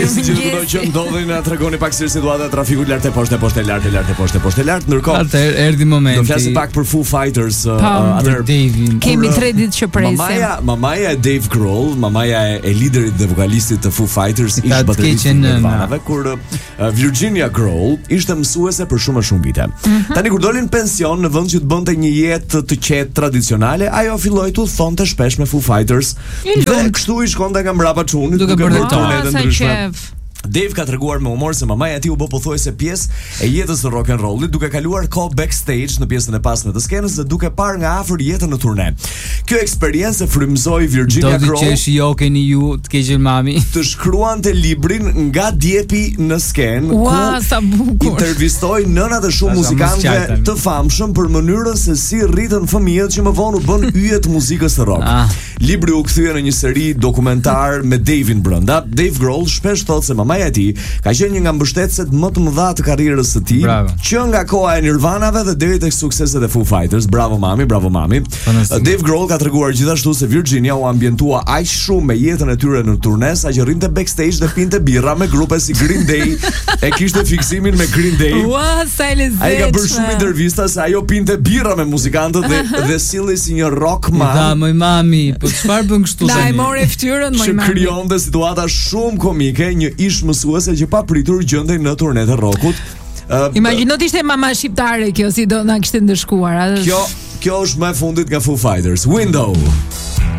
Mëngjes, gjithë që ndodhin, na tregoni pak si situata e trafikut lart e poshtë, lart, ndërkohë. Atëherë erdhi momenti. Do flasim pak për Foo Fighters, atëherë kemi 3 ditë që presim. Mamaja e Dave Grohl, mamaja e liderit dhe vokalistit të Foo Fighters, ishte bateristi i Nirvanave, kur Virginia Grohl ishte mësuese për shumë vite. Tani kur dolin pension, në vend që të bënte një jetë të qetë tradicionale, ajo filloi të thonte shpesh me Foo Fighters. Dhe kështu i shkonte nga mbrapa çunit duke bërë turnete të ndryshme. Dave ka treguar me humor se mamaja e tij u bë pothuajse pjesë e jetës së rock and rollit, duke kaluar kohë backstage në pjesën e pasme të skenës dhe duke parë nga afër jetën në turne. Kjo eksperiencë frymëzoi Virginia Grohl. Do të shijokeni ju të keqën mami. Të shkruante librin Nga djepi në skenë, ku sa bukur. Intervistoi nënat e shumë muzikantëve të famshëm për mënyrën se si rritën fëmijët që më vonë u bën yje të muzikës së rock. Libri u kthye në një seri dokumentar me Davin brenda. Dave Grohl shpesh thotë se mamaja e tij ka qenë një nga mbështetësit më të mëdha të karrierës së tij, që nga koha e Nirvanave dhe deri tek sukseset e Foo Fighters. Bravo mami. Dave Grohl ka treguar gjithashtu se Virginia u ambientua aq shumë me jetën e tyre në turne sa që rrinte backstage dhe pinte birra me grupe si Green Day, e kishte fiksimin me Green Day. Sa lezetshme. Ai ka bërë shumë intervista se ajo pinte birra me muzikantët dhe silli si një rock man. Da, moj mami, po çfarë bën kështu tani? Da, e mori fytyrën moj mami. Që krijonte situata shumë komike, një ish mësuese që pa pritur gjendej në turnet e rockut. Imagjino të ishte mama shqiptare kjo, si do na kishte ndëshkuar. Kjo është më e fundit nga Foo Fighters. Window.